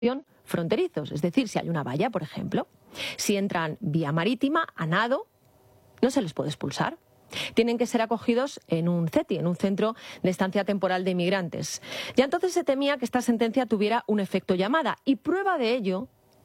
fronterizos, es decir, si hay una valla, por ejemplo. Si entran vía marítima, a nado, no se les puede expulsar. Tienen que ser acogidos en un CETI, en un centro de estancia temporal de inmigrantes. Ya entonces se temía que esta sentencia tuviera un efecto llamada, y prueba de ello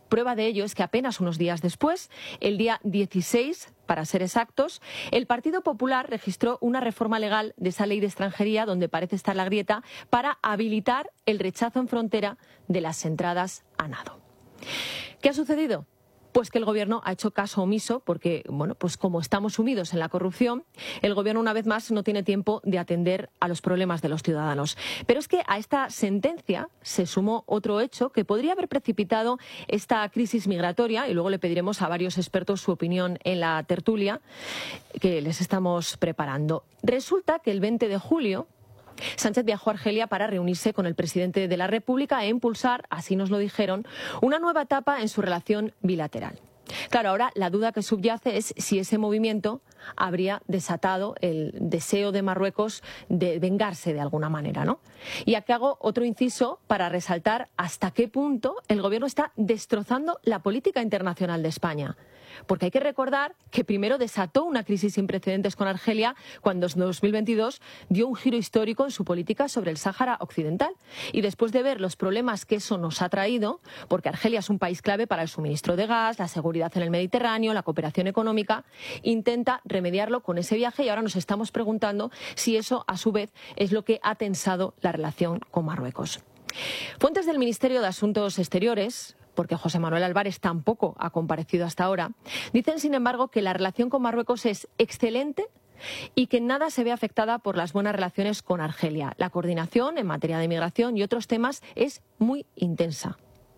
es que apenas unos días después, el día 16, para ser exactos, el Partido Popular registró una reforma legal de esa ley de extranjería, donde parece estar la grieta, para habilitar el rechazo en frontera de las entradas a nado. ¿Qué ha sucedido? Pues que el Gobierno ha hecho caso omiso porque, pues como estamos sumidos en la corrupción, el Gobierno una vez más no tiene tiempo de atender a los problemas de los ciudadanos. Pero es que a esta sentencia se sumó otro hecho que podría haber precipitado esta crisis migratoria, y luego le pediremos a varios expertos su opinión en la tertulia que les estamos preparando. Resulta que el 20 de julio... Sánchez viajó a Argelia para reunirse con el presidente de la República e impulsar, así nos lo dijeron, una nueva etapa en su relación bilateral. Claro, ahora la duda que subyace es si ese movimiento habría desatado el deseo de Marruecos de vengarse de alguna manera, ¿no? Y aquí hago otro inciso para resaltar hasta qué punto el Gobierno está destrozando la política internacional de España. Porque hay que recordar que primero desató una crisis sin precedentes con Argelia cuando en 2022 dio un giro histórico en su política sobre el Sáhara Occidental. Y después de ver los problemas que eso nos ha traído, porque Argelia es un país clave para el suministro de gas, la seguridad en el Mediterráneo, la cooperación económica, intenta remediarlo con ese viaje, y ahora nos estamos preguntando si eso, a su vez, es lo que ha tensado la relación con Marruecos. Fuentes del Ministerio de Asuntos Exteriores, porque José Manuel Álvarez tampoco ha comparecido hasta ahora, dicen, sin embargo, que la relación con Marruecos es excelente y que nada se ve afectada por las buenas relaciones con Argelia. La coordinación en materia de migración y otros temas es muy intensa.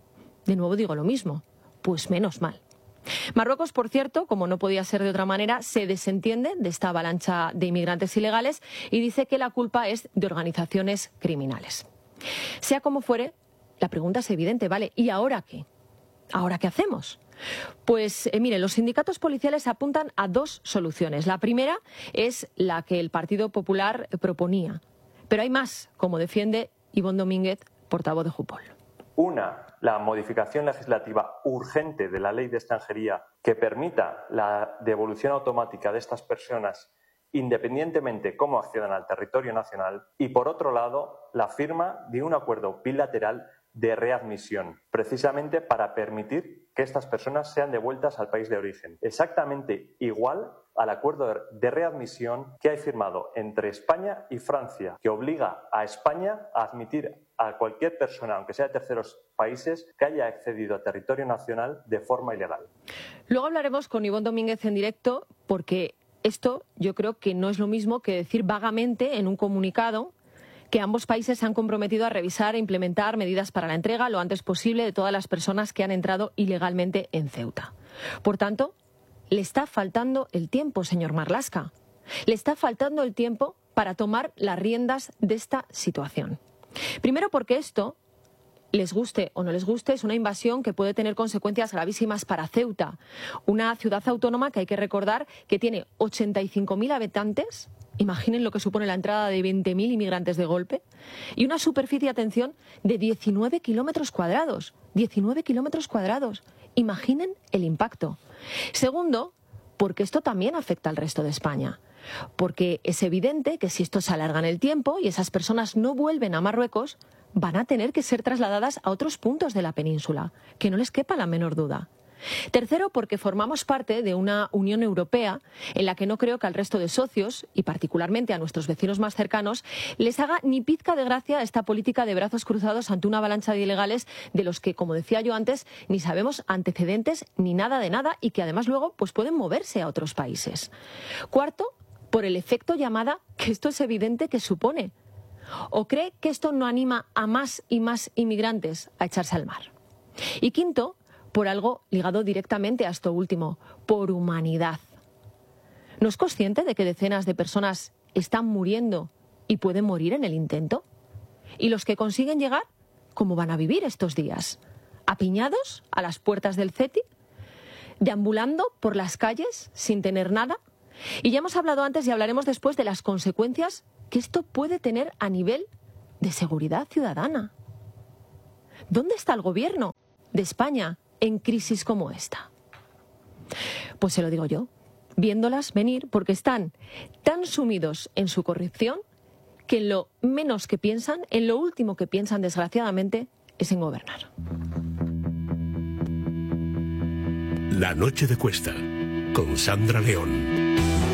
De nuevo digo lo mismo, pues menos mal. Marruecos, por cierto, como no podía ser de otra manera, se desentiende de esta avalancha de inmigrantes ilegales y dice que la culpa es de organizaciones criminales. Sea como fuere, la pregunta es evidente, ¿vale? ¿Y ahora qué? ¿Ahora qué hacemos? Pues miren, los sindicatos policiales apuntan a dos soluciones. La primera es la que el Partido Popular proponía. Pero hay más, como defiende Ivonne Domínguez, portavoz de Jupol. Una, la modificación legislativa urgente de la Ley de Extranjería que permita la devolución automática de estas personas independientemente cómo accedan al territorio nacional. Y, por otro lado, la firma de un acuerdo bilateral de readmisión, precisamente para permitir que estas personas sean devueltas al país de origen. Exactamente igual al acuerdo de readmisión que hay firmado entre España y Francia, que obliga a España a admitir a cualquier persona, aunque sea de terceros países, que haya accedido a territorio nacional de forma ilegal. Luego hablaremos con Ivonne Domínguez en directo, porque esto yo creo que no es lo mismo que decir vagamente en un comunicado que ambos países se han comprometido a revisar e implementar medidas para la entrega lo antes posible de todas las personas que han entrado ilegalmente en Ceuta. Por tanto, le está faltando el tiempo, señor Marlaska. Le está faltando el tiempo para tomar las riendas de esta situación. Primero porque esto, les guste o no les guste, es una invasión que puede tener consecuencias gravísimas para Ceuta, una ciudad autónoma que hay que recordar que tiene 85.000 habitantes. Imaginen lo que supone la entrada de 20.000 inmigrantes de golpe, y una superficie, atención, de 19 kilómetros cuadrados. 19 kilómetros cuadrados. Imaginen el impacto. Segundo, porque esto también afecta al resto de España. Porque es evidente que si esto se alarga en el tiempo y esas personas no vuelven a Marruecos, van a tener que ser trasladadas a otros puntos de la península, que no les quepa la menor duda. Tercero, porque formamos parte de una Unión Europea en la que no creo que al resto de socios, y particularmente a nuestros vecinos más cercanos, les haga ni pizca de gracia esta política de brazos cruzados ante una avalancha de ilegales de los que, como decía yo antes, ni sabemos antecedentes ni nada de nada, y que además luego pues pueden moverse a otros países. Cuarto, por el efecto llamada que esto es evidente que supone. ¿O cree que esto no anima a más y más inmigrantes a echarse al mar? Y quinto, por algo ligado directamente a esto último, por humanidad. ¿No es consciente de que decenas de personas están muriendo y pueden morir en el intento? ¿Y los que consiguen llegar, cómo van a vivir estos días? ¿Apiñados a las puertas del CETI? ¿Deambulando por las calles sin tener nada? Y ya hemos hablado antes y hablaremos después de las consecuencias que esto puede tener a nivel de seguridad ciudadana. ¿Dónde está el gobierno de España en crisis como esta? Pues se lo digo yo, viéndolas venir, porque están tan sumidos en su corrupción que en lo menos que piensan, en lo último que piensan, desgraciadamente, es en gobernar. La noche de Cuesta, con Sandra León.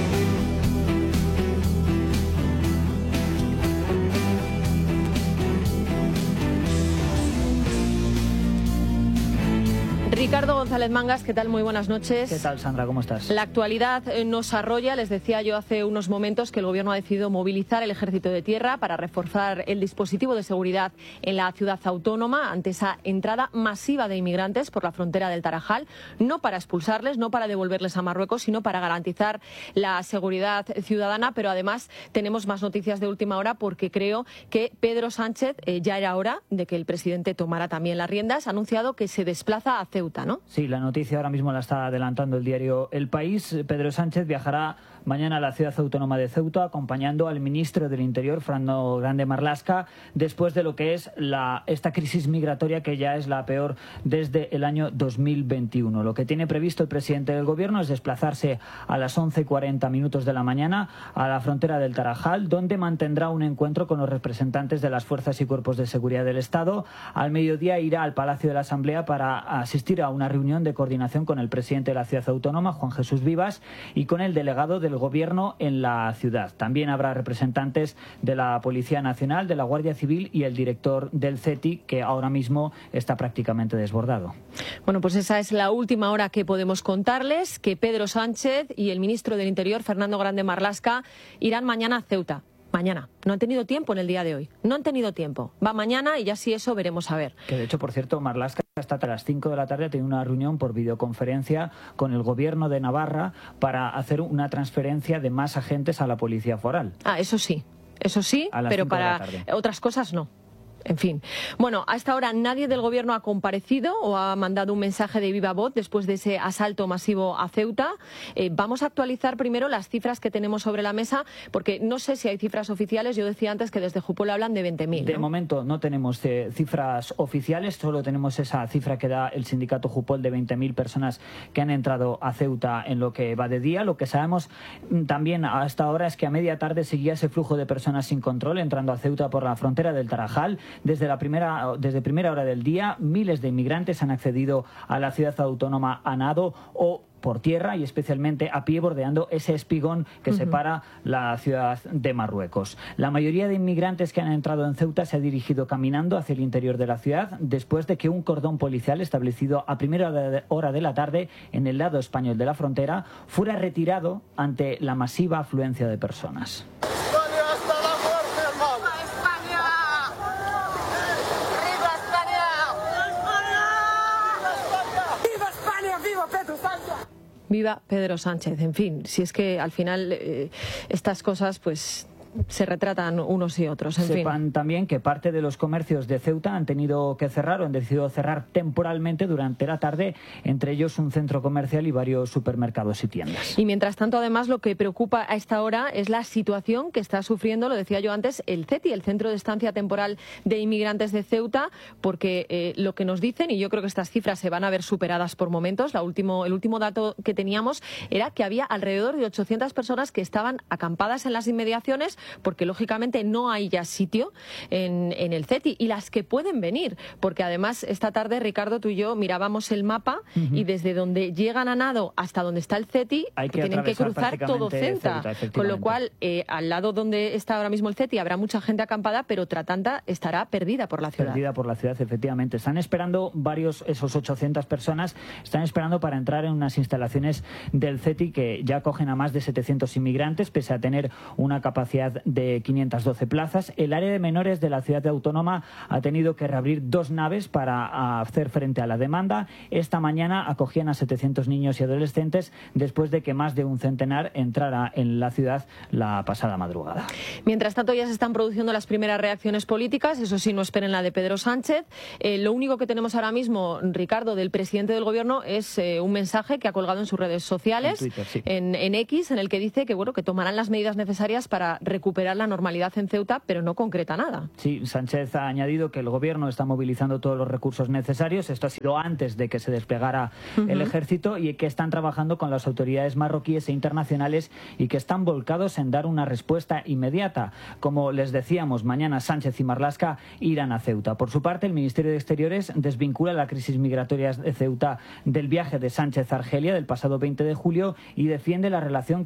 Ricardo González Mangas, ¿qué tal? Muy buenas noches. ¿Qué tal, Sandra? ¿Cómo estás? La actualidad nos arrolla. Les decía yo hace unos momentos que el Gobierno ha decidido movilizar el Ejército de Tierra para reforzar el dispositivo de seguridad en la ciudad autónoma ante esa entrada masiva de inmigrantes por la frontera del Tarajal, no para expulsarles, no para devolverles a Marruecos, sino para garantizar la seguridad ciudadana. Pero además tenemos más noticias de última hora, porque creo que Pedro Sánchez, ya era hora de que el presidente tomara también las riendas, ha anunciado que se desplaza a Ceuta, ¿no? Sí, la noticia ahora mismo la está adelantando el diario El País. Pedro Sánchez viajará mañana a la ciudad autónoma de Ceuta acompañando al ministro del Interior, Fernando Grande Marlaska, después de lo que es esta crisis migratoria que ya es la peor desde el año 2021. Lo que tiene previsto el presidente del Gobierno es desplazarse a las 11:40 de la mañana a la frontera del Tarajal, donde mantendrá un encuentro con los representantes de las fuerzas y cuerpos de seguridad del Estado. Al mediodía irá al Palacio de la Asamblea para asistir a una reunión de coordinación con el presidente de la ciudad autónoma, Juan Jesús Vivas, y con el delegado del Gobierno en la ciudad. También habrá representantes de la Policía Nacional, de la Guardia Civil y el director del CETI, que ahora mismo está prácticamente desbordado. Bueno, pues esa es la última hora que podemos contarles, que Pedro Sánchez y el ministro del Interior, Fernando Grande Marlaska, irán mañana a Ceuta. Mañana. No han tenido tiempo en el día de hoy. No han tenido tiempo. Va mañana y ya sí eso veremos a ver. Que de hecho, por cierto, Marlaska hasta las 5 de la tarde ha tenido una reunión por videoconferencia con el Gobierno de Navarra para hacer una transferencia de más agentes a la Policía Foral. Eso sí, pero para otras cosas no. En fin. Bueno, a esta hora nadie del Gobierno ha comparecido o ha mandado un mensaje de viva voz después de ese asalto masivo a Ceuta. Vamos a actualizar primero las cifras que tenemos sobre la mesa, porque no sé si hay cifras oficiales. Yo decía antes que desde Jupol hablan de 20.000. De momento no tenemos cifras oficiales, solo tenemos esa cifra que da el sindicato Jupol de 20.000 personas que han entrado a Ceuta en lo que va de día. Lo que sabemos también hasta ahora es que a media tarde seguía ese flujo de personas sin control entrando a Ceuta por la frontera del Tarajal. Desde primera hora del día, miles de inmigrantes han accedido a la ciudad autónoma a nado o por tierra, y especialmente a pie, bordeando ese espigón que separa la ciudad de Marruecos. La mayoría de inmigrantes que han entrado en Ceuta se ha dirigido caminando hacia el interior de la ciudad después de que un cordón policial establecido a primera hora de la tarde en el lado español de la frontera fuera retirado ante la masiva afluencia de personas. Viva Pedro Sánchez. En fin, si es que al final estas cosas pues se retratan unos y otros. Sepan también que parte de los comercios de Ceuta han tenido que cerrar o han decidido cerrar temporalmente durante la tarde, entre ellos un centro comercial y varios supermercados y tiendas. Y mientras tanto, además, lo que preocupa a esta hora es la situación que está sufriendo, lo decía yo antes, el CETI, el Centro de Estancia Temporal de Inmigrantes de Ceuta, porque lo que nos dicen, y yo creo que estas cifras se van a ver superadas por momentos, el último dato que teníamos era que había alrededor de 800 personas que estaban acampadas en las inmediaciones, porque lógicamente no hay ya sitio en el CETI, y las que pueden venir, porque además esta tarde, Ricardo, tú y yo mirábamos el mapa y desde donde llegan a nado hasta donde está el CETI tienen que cruzar todo Ceuta, con lo cual al lado donde está ahora mismo el CETI habrá mucha gente acampada, pero otra tanta estará perdida por la ciudad. Perdida por la ciudad, efectivamente. Están esperando esos 800 personas, están esperando para entrar en unas instalaciones del CETI que ya acogen a más de 700 inmigrantes, pese a tener una capacidad de 512 plazas. El área de menores de la ciudad autónoma ha tenido que reabrir 2 naves para hacer frente a la demanda. Esta mañana acogían a 700 niños y adolescentes después de que más de un centenar entrara en la ciudad la pasada madrugada. Mientras tanto, ya se están produciendo las primeras reacciones políticas. Eso sí, no esperen la de Pedro Sánchez. Lo único que tenemos ahora mismo, Ricardo, del presidente del Gobierno es un mensaje que ha colgado en sus redes sociales, en Twitter, sí. en X, en el que dice que tomarán las medidas necesarias para recuperar recuperar la normalidad en Ceuta, pero no concreta nada. Sí, Sánchez ha añadido que el gobierno está movilizando todos los recursos necesarios. Esto ha sido antes de que se desplegara el ejército, y que están trabajando con las autoridades marroquíes e internacionales y que están volcados en dar una respuesta inmediata. Como les decíamos, mañana Sánchez y Marlaska irán a Ceuta. Por su parte, el Ministerio de Exteriores desvincula la crisis migratoria de Ceuta del viaje de Sánchez a Argelia del pasado 20 de julio y defiende la relación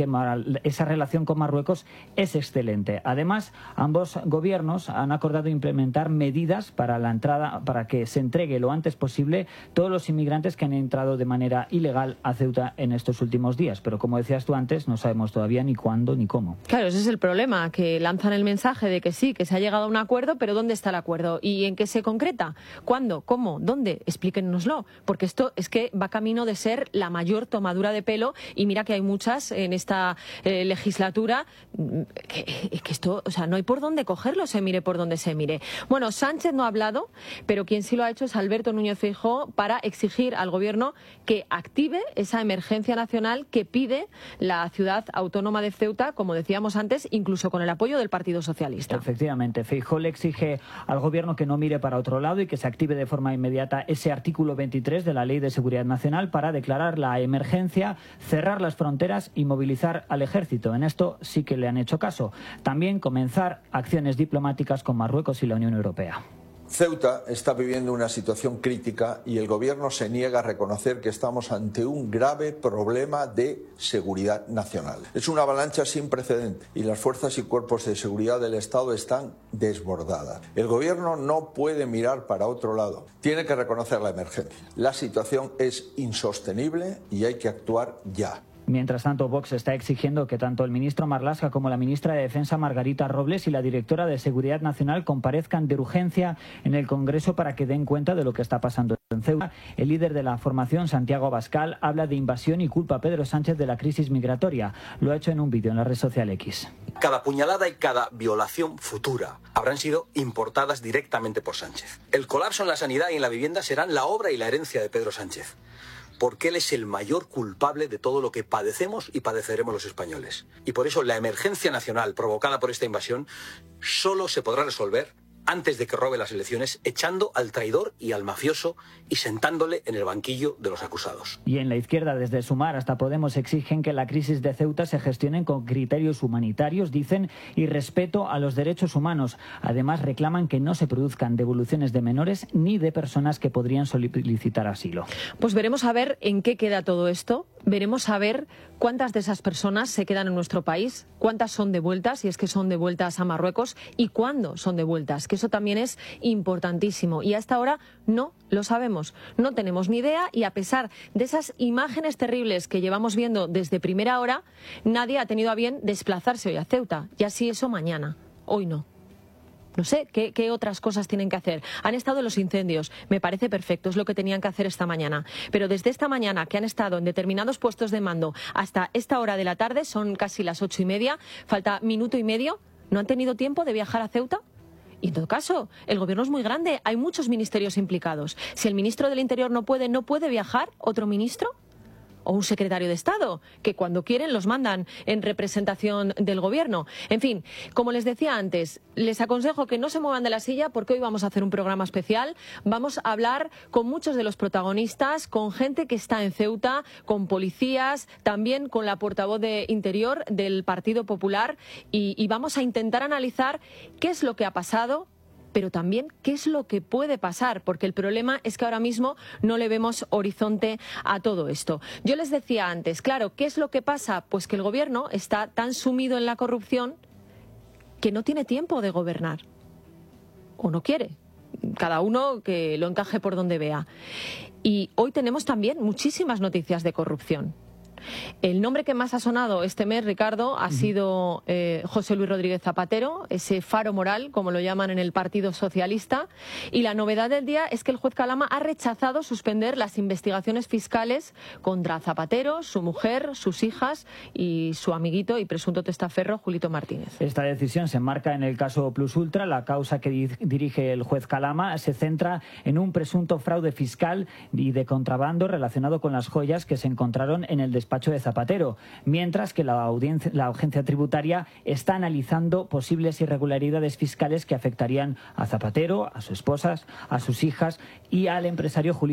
esa relación con Marruecos es excelente. Además, ambos gobiernos han acordado implementar medidas para que se entregue lo antes posible todos los inmigrantes que han entrado de manera ilegal a Ceuta en estos últimos días. Pero como decías tú antes, no sabemos todavía ni cuándo ni cómo. Claro, ese es el problema, que lanzan el mensaje de que sí, que se ha llegado a un acuerdo, pero ¿dónde está el acuerdo? ¿Y en qué se concreta? ¿Cuándo? ¿Cómo? ¿Dónde? Explíquennoslo, porque esto es que va camino de ser la mayor tomadura de pelo, y mira que hay muchas en esta legislatura, que esto, o sea, no hay por dónde cogerlo, se mire por donde se mire. Bueno, Sánchez no ha hablado, pero quien sí lo ha hecho es Alberto Núñez Feijóo, para exigir al gobierno que active esa emergencia nacional que pide la ciudad autónoma de Ceuta, como decíamos antes, incluso con el apoyo del Partido Socialista. Efectivamente, Feijóo le exige al gobierno que no mire para otro lado y que se active de forma inmediata ese artículo 23 de la Ley de Seguridad Nacional para declarar la emergencia, cerrar las fronteras y movilizar al ejército. En esto sí que le han hecho caso. También comenzar acciones diplomáticas con Marruecos y la Unión Europea. Ceuta está viviendo una situación crítica y el gobierno se niega a reconocer que estamos ante un grave problema de seguridad nacional. Es una avalancha sin precedentes y las fuerzas y cuerpos de seguridad del Estado están desbordadas. El gobierno no puede mirar para otro lado. Tiene que reconocer la emergencia. La situación es insostenible y hay que actuar ya. Mientras tanto, Vox está exigiendo que tanto el ministro Marlaska como la ministra de Defensa Margarita Robles y la directora de Seguridad Nacional comparezcan de urgencia en el Congreso para que den cuenta de lo que está pasando en Ceuta. El líder de la formación, Santiago Abascal, habla de invasión y culpa a Pedro Sánchez de la crisis migratoria. Lo ha hecho en un vídeo en la red social X. Cada puñalada y cada violación futura habrán sido importadas directamente por Sánchez. El colapso en la sanidad y en la vivienda serán la obra y la herencia de Pedro Sánchez, porque él es el mayor culpable de todo lo que padecemos y padeceremos los españoles. Y por eso la emergencia nacional provocada por esta invasión solo se podrá resolver antes de que robe las elecciones, echando al traidor y al mafioso y sentándole en el banquillo de los acusados. Y en la izquierda, desde Sumar hasta Podemos, exigen que la crisis de Ceuta se gestione con criterios humanitarios, dicen, y respeto a los derechos humanos. Además, reclaman que no se produzcan devoluciones de menores ni de personas que podrían solicitar asilo. Pues veremos a ver en qué queda todo esto. Veremos a ver cuántas de esas personas se quedan en nuestro país, cuántas son devueltas, si es que son devueltas a Marruecos, y cuándo son devueltas, que eso también es importantísimo. Y hasta ahora no lo sabemos, no tenemos ni idea, y a pesar de esas imágenes terribles que llevamos viendo desde primera hora, nadie ha tenido a bien desplazarse hoy a Ceuta, y así eso mañana, hoy no. No sé qué otras cosas tienen que hacer. Han estado los incendios, me parece perfecto, es lo que tenían que hacer esta mañana. Pero desde esta mañana que han estado en determinados puestos de mando hasta esta hora de la tarde, son casi las 8:30, falta minuto y medio, ¿no han tenido tiempo de viajar a Ceuta? Y en todo caso, el gobierno es muy grande, hay muchos ministerios implicados. Si el ministro del Interior no puede viajar, ¿otro ministro? O un secretario de Estado, que cuando quieren los mandan en representación del gobierno. En fin, como les decía antes, les aconsejo que no se muevan de la silla, porque hoy vamos a hacer un programa especial. Vamos a hablar con muchos de los protagonistas, con gente que está en Ceuta, con policías, también con la portavoz de Interior del Partido Popular, y vamos a intentar analizar qué es lo que ha pasado, pero también qué es lo que puede pasar, porque el problema es que ahora mismo no le vemos horizonte a todo esto. Yo les decía antes, claro, ¿qué es lo que pasa? Pues que el gobierno está tan sumido en la corrupción que no tiene tiempo de gobernar, o no quiere, cada uno que lo encaje por donde vea. Y hoy tenemos también muchísimas noticias de corrupción. El nombre que más ha sonado este mes, Ricardo, ha sido José Luis Rodríguez Zapatero, ese faro moral, como lo llaman en el Partido Socialista. Y la novedad del día es que el juez Calama ha rechazado suspender las investigaciones fiscales contra Zapatero, su mujer, sus hijas y su amiguito y presunto testaferro, Julito Martínez. Esta decisión se enmarca en el caso Plus Ultra. La causa que dirige el juez Calama se centra en un presunto fraude fiscal y de contrabando relacionado con las joyas que se encontraron en el despacho despacho de Zapatero, mientras que la agencia tributaria está analizando posibles irregularidades fiscales que afectarían a Zapatero, a su esposa, a sus hijas y al empresario Julio